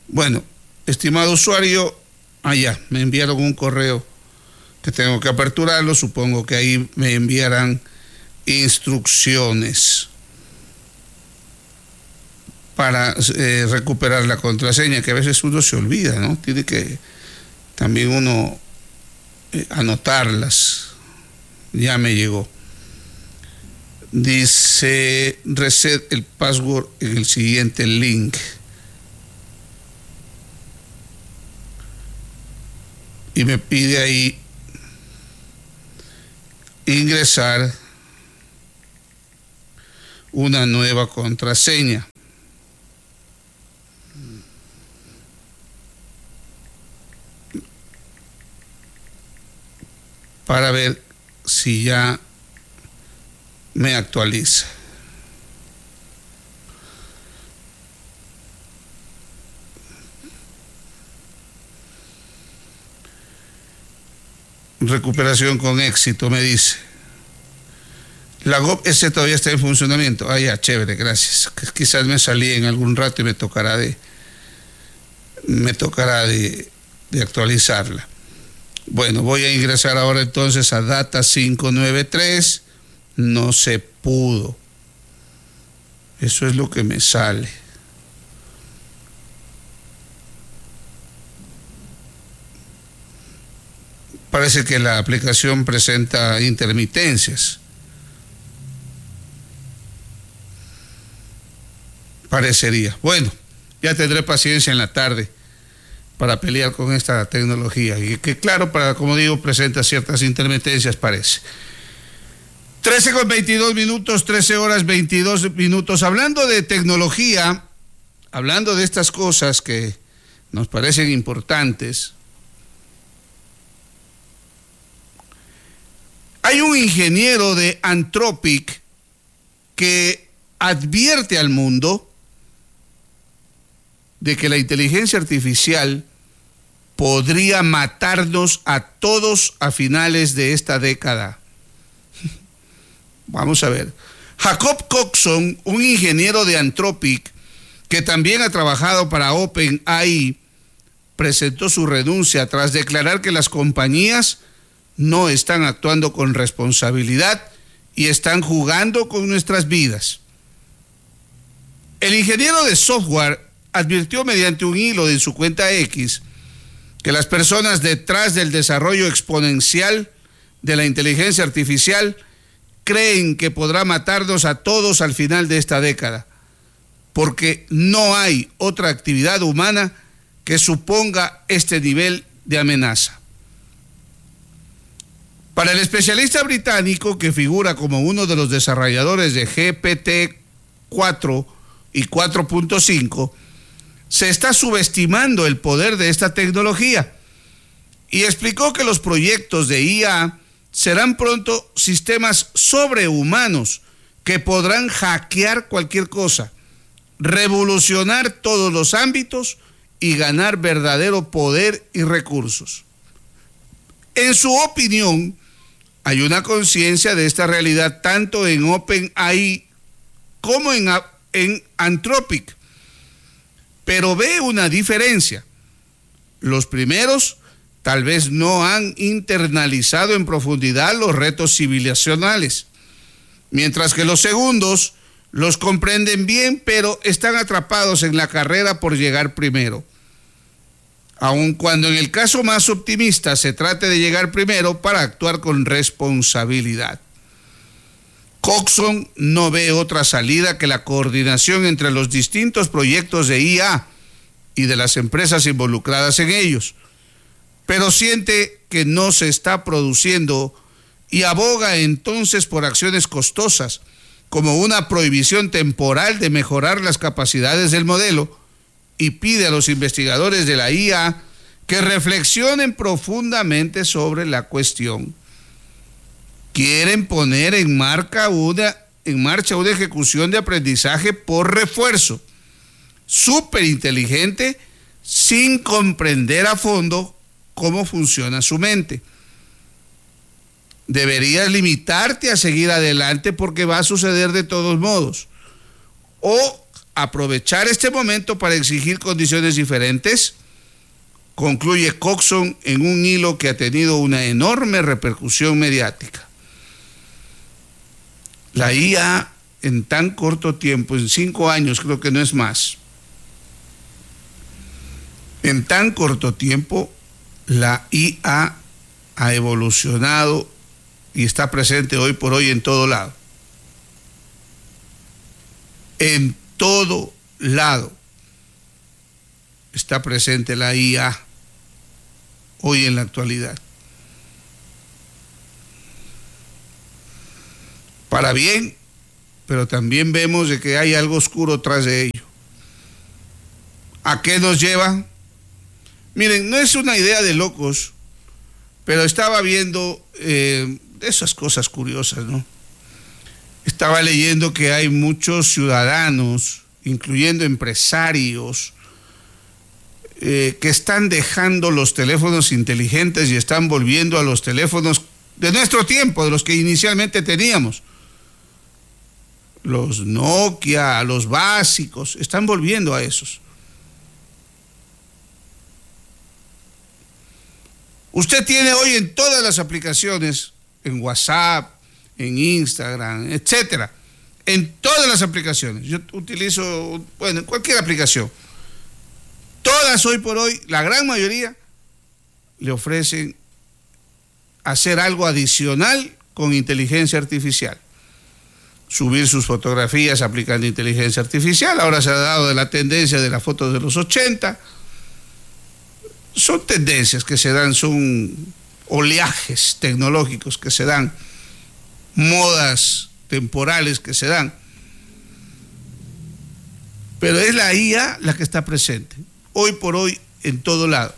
Bueno, estimado usuario, allá me enviaron un correo que tengo que aperturarlo. Supongo que ahí me enviarán instrucciones para recuperar la contraseña, que a veces uno se olvida, ¿no? Tiene que también uno anotarlas. Ya me llegó. Dice reset el password en el siguiente link. Y me pide ahí ingresar una nueva contraseña. Para ver si ya me actualiza. Recuperación con éxito, me dice. La GOV-S todavía está en funcionamiento. Ah, ya, chévere, gracias. Quizás me salí en algún rato y me tocará de actualizarla. Bueno, voy a ingresar ahora entonces a Data 593. No se pudo. Eso es lo que me sale. Parece que la aplicación presenta intermitencias. Parecería. Bueno, ya tendré paciencia en la tarde para pelear con esta tecnología. Y que claro, como digo, presenta ciertas intermitencias, parece. 13:22, 13 horas 22 minutos. Hablando de tecnología, hablando de estas cosas que nos parecen importantes, hay un ingeniero de Anthropic que advierte al mundo de que la inteligencia artificial podría matarnos a todos a finales de esta década. Vamos a ver. Jacob Coxon, un ingeniero de Anthropic que también ha trabajado para OpenAI, presentó su renuncia tras declarar que las compañías no están actuando con responsabilidad y están jugando con nuestras vidas. El ingeniero de software advirtió mediante un hilo en su cuenta X que las personas detrás del desarrollo exponencial de la inteligencia artificial creen que podrá matarnos a todos al final de esta década, porque no hay otra actividad humana que suponga este nivel de amenaza. Para el especialista británico, que figura como uno de los desarrolladores de GPT-4 y 4.5, se está subestimando el poder de esta tecnología y explicó que los proyectos de IA serán pronto sistemas sobrehumanos que podrán hackear cualquier cosa, revolucionar todos los ámbitos y ganar verdadero poder y recursos. En su opinión, hay una conciencia de esta realidad tanto en OpenAI como en Anthropic, pero ve una diferencia. Los primeros tal vez no han internalizado en profundidad los retos civilizacionales, mientras que los segundos los comprenden bien, pero están atrapados en la carrera por llegar primero. Aun cuando en el caso más optimista se trate de llegar primero para actuar con responsabilidad. Coxon no ve otra salida que la coordinación entre los distintos proyectos de IA y de las empresas involucradas en ellos, pero siente que no se está produciendo y aboga entonces por acciones costosas, como una prohibición temporal de mejorar las capacidades del modelo, y pide a los investigadores de la IA que reflexionen profundamente sobre la cuestión. Quieren poner en marcha una ejecución de aprendizaje por refuerzo, súper inteligente, sin comprender a fondo cómo funciona su mente. Deberías limitarte a seguir adelante porque va a suceder de todos modos. O aprovechar este momento para exigir condiciones diferentes, concluye Coxon en un hilo que ha tenido una enorme repercusión mediática. La IA en tan corto tiempo, en 5 años, creo que no es más, en tan corto tiempo, la IA ha evolucionado y está presente hoy por hoy en todo lado. En todo lado está presente la IA hoy en la actualidad. Para bien, pero también vemos de que hay algo oscuro tras de ello. ¿A qué nos lleva? Miren, no es una idea de locos, pero estaba viendo esas cosas curiosas, ¿no? Estaba leyendo que hay muchos ciudadanos, incluyendo empresarios, que están dejando los teléfonos inteligentes y están volviendo a los teléfonos de nuestro tiempo, de los que inicialmente teníamos. Los Nokia, los básicos, están volviendo a esos. Usted tiene hoy en todas las aplicaciones, en WhatsApp, en Instagram, etcétera, en todas las aplicaciones. Yo utilizo, bueno, en cualquier aplicación. Todas hoy por hoy, la gran mayoría, le ofrecen hacer algo adicional con inteligencia artificial. Subir sus fotografías aplicando inteligencia artificial. Ahora se ha dado de la tendencia de las fotos de los 80. Son tendencias que se dan, son oleajes tecnológicos que se dan, modas temporales que se dan. Pero es la IA la que está presente, hoy por hoy, en todo lado.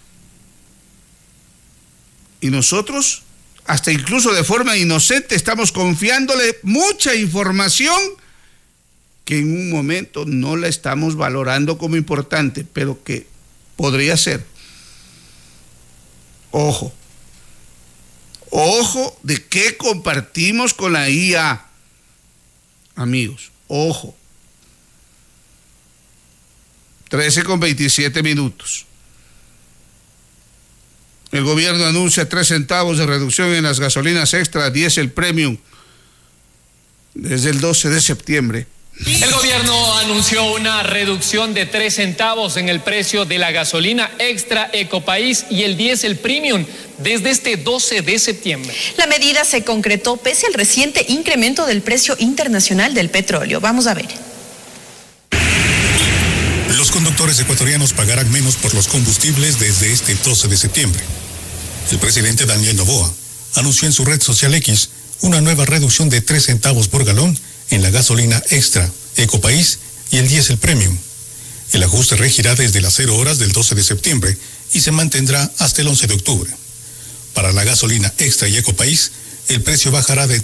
Y nosotros, hasta incluso de forma inocente, estamos confiándole mucha información que en un momento no la estamos valorando como importante, pero que podría ser. Ojo de qué compartimos con la IA, amigos, ojo. 13:27. El gobierno anuncia 3 centavos de reducción en las gasolinas extra, diésel premium, desde el 12 de septiembre. El gobierno anunció una reducción de 3 centavos en el precio de la gasolina extra Ecopaís y el diésel premium desde este 12 de septiembre. La medida se concretó pese al reciente incremento del precio internacional del petróleo. Vamos a ver. Los conductores ecuatorianos pagarán menos por los combustibles desde este 12 de septiembre. El presidente Daniel Noboa anunció en su red social X una nueva reducción de 3 centavos por galón en la gasolina extra, Ecopaís y el diésel premium. El ajuste regirá desde las 0 horas del 12 de septiembre y se mantendrá hasta el 11 de octubre. Para la gasolina extra y Ecopaís, el precio bajará de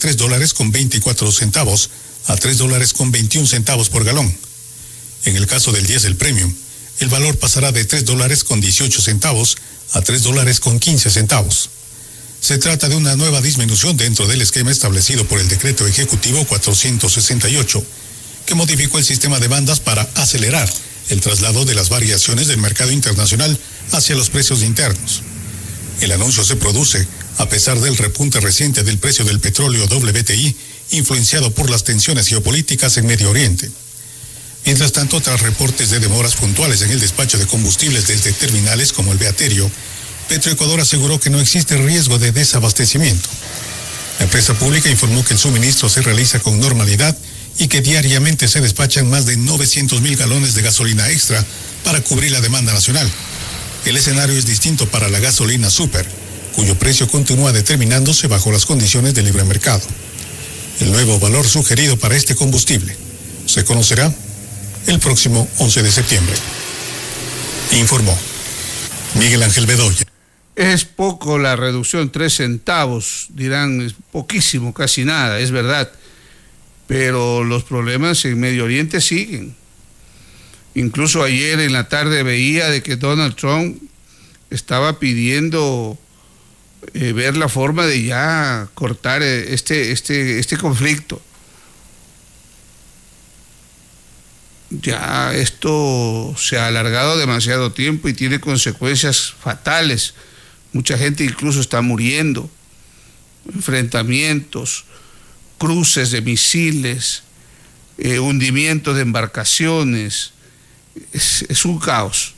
$3.24 a $3.21 por galón. En el caso del diésel premium, el valor pasará de $3.18 a $3.15. Se trata de una nueva disminución dentro del esquema establecido por el Decreto Ejecutivo 468, que modificó el sistema de bandas para acelerar el traslado de las variaciones del mercado internacional hacia los precios internos. El anuncio se produce a pesar del repunte reciente del precio del petróleo WTI, influenciado por las tensiones geopolíticas en Medio Oriente. Mientras tanto, tras reportes de demoras puntuales en el despacho de combustibles desde terminales como el Beaterio, Petroecuador aseguró que no existe riesgo de desabastecimiento. La empresa pública informó que el suministro se realiza con normalidad y que diariamente se despachan más de 900,000 galones de gasolina extra para cubrir la demanda nacional. El escenario es distinto para la gasolina super, cuyo precio continúa determinándose bajo las condiciones de libre mercado. El nuevo valor sugerido para este combustible se conocerá el próximo 11 de septiembre. Informó Miguel Ángel Bedoya. Es poco la reducción, 3 centavos, dirán, es poquísimo, casi nada, es verdad. Pero los problemas en Medio Oriente siguen. Incluso ayer en la tarde veía de que Donald Trump estaba pidiendo ver la forma de ya cortar este conflicto. Ya esto se ha alargado demasiado tiempo y tiene consecuencias fatales. Mucha gente incluso está muriendo. Enfrentamientos, cruces de misiles, hundimiento de embarcaciones. Es un caos.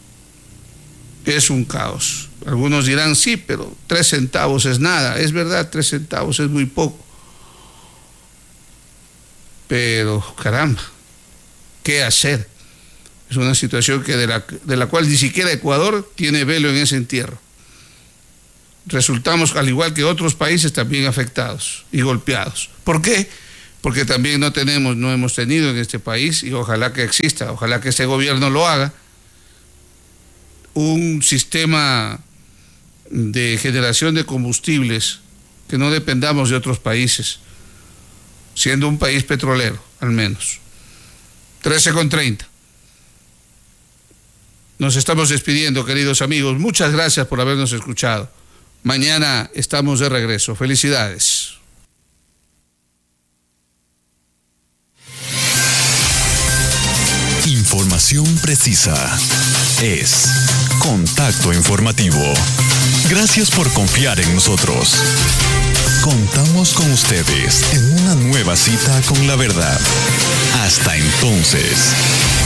Es un caos. Algunos dirán, sí, pero 3 centavos es nada. Es verdad, 3 centavos es muy poco. Pero, caramba, ¿qué hacer? Es una situación que de la cual ni siquiera Ecuador tiene velo en ese entierro. Resultamos, al igual que otros países, también afectados y golpeados. ¿Por qué? Porque también no hemos tenido en este país, y ojalá que exista, ojalá que este gobierno lo haga, un sistema de generación de combustibles que no dependamos de otros países, siendo un país petrolero, al menos. 13:30. Nos estamos despidiendo, queridos amigos. Muchas gracias por habernos escuchado. Mañana estamos de regreso. Felicidades. Información precisa es Contacto Informativo. Gracias por confiar en nosotros. Contamos con ustedes en una nueva cita con la verdad. Hasta entonces.